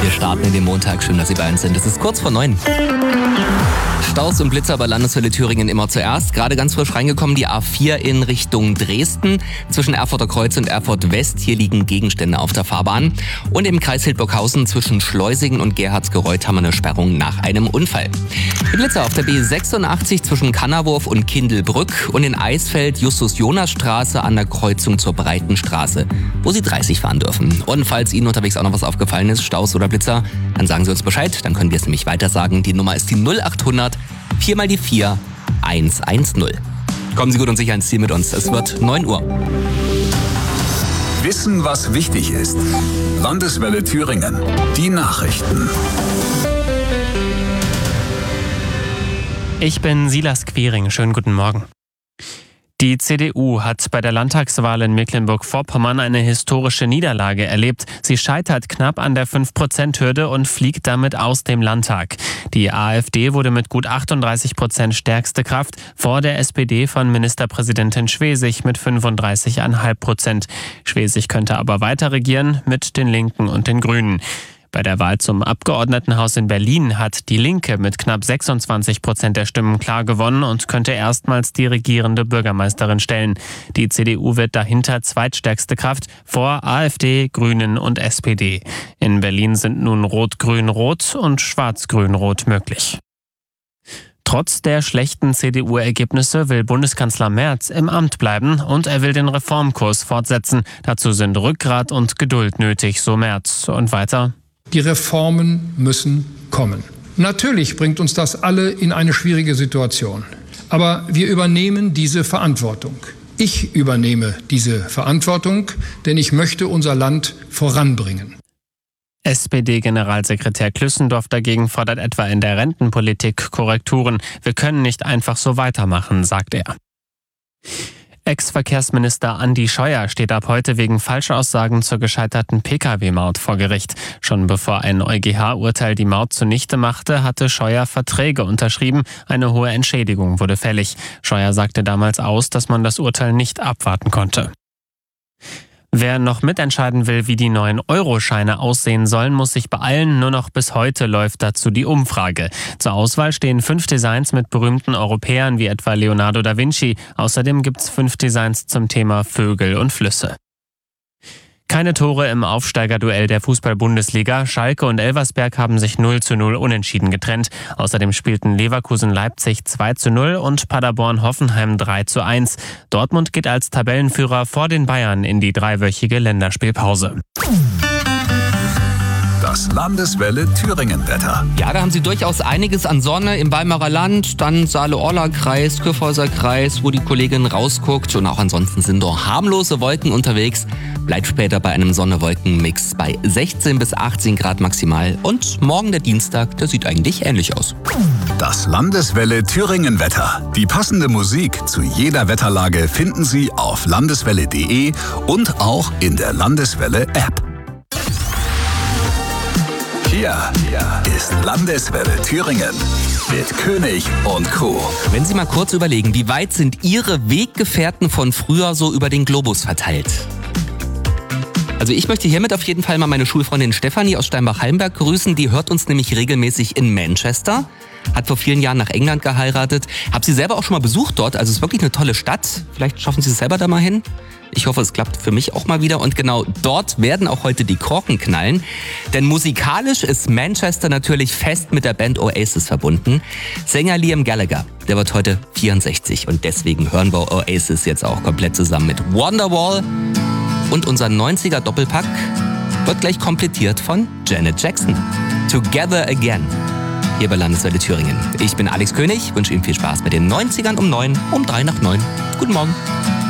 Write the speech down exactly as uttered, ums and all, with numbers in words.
Wir starten in den Montag. Schön, dass Sie bei uns sind. Es ist kurz vor neun. Staus und Blitzer bei Landeswelle Thüringen immer zuerst. Gerade ganz frisch reingekommen die A vier in Richtung Dresden. Zwischen Erfurter Kreuz und Erfurt West. Hier liegen Gegenstände auf der Fahrbahn. Und im Kreis Hildburghausen zwischen Schleusingen und Gerhardsgereuth haben wir eine Sperrung nach einem Unfall. Die Blitzer auf der B sechsundachtzig zwischen Kannerwurf und Kindelbrück und in Eisfeld Justus-Jonas-Straße an der Kreuzung zur Breitenstraße, wo Sie dreißig fahren dürfen. Und falls Ihnen unterwegs auch noch was aufgefallen ist, Staus oder Blitzer, dann sagen Sie uns Bescheid. Dann können wir es nämlich weiter sagen. Die Nummer ist die null achthundert vier mal die vier eins eins null. Kommen Sie gut und sicher ins Ziel mit uns. Es wird neun Uhr. Wissen, was wichtig ist. Landeswelle Thüringen. Die Nachrichten. Ich bin Silas Quiring. Schönen guten Morgen. Die C D U hat bei der Landtagswahl in Mecklenburg-Vorpommern eine historische Niederlage erlebt. Sie scheitert knapp an der fünf Prozent Hürde und fliegt damit aus dem Landtag. Die AfD wurde mit gut achtunddreißig Prozent stärkste Kraft vor der S P D von Ministerpräsidentin Schwesig mit fünfunddreißig Komma fünf Prozent. Schwesig könnte aber weiter regieren mit den Linken und den Grünen. Bei der Wahl zum Abgeordnetenhaus in Berlin hat die Linke mit knapp sechsundzwanzig Prozent der Stimmen klar gewonnen und könnte erstmals die regierende Bürgermeisterin stellen. Die C D U wird dahinter zweitstärkste Kraft vor AfD, Grünen und S P D. In Berlin sind nun Rot-Grün-Rot und Schwarz-Grün-Rot möglich. Trotz der schlechten C D U-Ergebnisse will Bundeskanzler Merz im Amt bleiben und er will den Reformkurs fortsetzen. Dazu sind Rückgrat und Geduld nötig, so Merz. Und weiter: Die Reformen müssen kommen. Natürlich bringt uns das alle in eine schwierige Situation. Aber wir übernehmen diese Verantwortung. Ich übernehme diese Verantwortung, denn ich möchte unser Land voranbringen. S P D-Generalsekretär Klüssendorf dagegen fordert etwa in der Rentenpolitik Korrekturen. Wir können nicht einfach so weitermachen, sagt er. Ex-Verkehrsminister Andi Scheuer steht ab heute wegen Falschaussagen zur gescheiterten Pkw-Maut vor Gericht. Schon bevor ein EuGH-Urteil die Maut zunichte machte, hatte Scheuer Verträge unterschrieben. Eine hohe Entschädigung wurde fällig. Scheuer sagte damals aus, dass man das Urteil nicht abwarten konnte. Wer noch mitentscheiden will, wie die neuen Euroscheine aussehen sollen, muss sich beeilen. Nur noch bis heute läuft dazu die Umfrage. Zur Auswahl stehen fünf Designs mit berühmten Europäern wie etwa Leonardo da Vinci. Außerdem gibt's fünf Designs zum Thema Vögel und Flüsse. Keine Tore im Aufsteigerduell der Fußball-Bundesliga. Schalke und Elversberg haben sich null zu null unentschieden getrennt. Außerdem spielten Leverkusen-Leipzig zwei zu null und Paderborn-Hoffenheim drei zu eins. Dortmund geht als Tabellenführer vor den Bayern in die dreiwöchige Länderspielpause. Das Landeswelle Thüringen-Wetter. Ja, da haben Sie durchaus einiges an Sonne im Weimarer Land, dann Saale-Orla-Kreis, Kyffhäuser-Kreis, wo die Kollegin rausguckt. Und auch ansonsten sind doch harmlose Wolken unterwegs. Bleibt später bei einem Sonne-Wolken-Mix bei sechzehn bis achtzehn Grad maximal. Und morgen der Dienstag, der sieht eigentlich ähnlich aus. Das Landeswelle Thüringen-Wetter. Die passende Musik zu jeder Wetterlage finden Sie auf landeswelle punkt de und auch in der Landeswelle-App. Hier ist Landeswelle Thüringen mit König und Co. Wenn Sie mal kurz überlegen, wie weit sind Ihre Weggefährten von früher so über den Globus verteilt? Also ich möchte hiermit auf jeden Fall mal meine Schulfreundin Stefanie aus Steinbach-Hallenberg grüßen. Die hört uns nämlich regelmäßig in Manchester. Hat vor vielen Jahren nach England geheiratet. Hab sie selber auch schon mal besucht dort. Also es ist wirklich eine tolle Stadt. Vielleicht schaffen Sie es selber da mal hin. Ich hoffe, es klappt für mich auch mal wieder. Und genau dort werden auch heute die Korken knallen. Denn musikalisch ist Manchester natürlich fest mit der Band Oasis verbunden. Sänger Liam Gallagher, der wird heute vierundsechzig. Und deswegen hören wir Oasis jetzt auch komplett zusammen mit Wonderwall. Und unser neunziger Doppelpack wird gleich komplettiert von Janet Jackson. Together Again. Hier bei Landeswelle Thüringen. Ich bin Alex König, wünsche Ihnen viel Spaß mit den neunzigern um neun, um drei nach neun. Guten Morgen.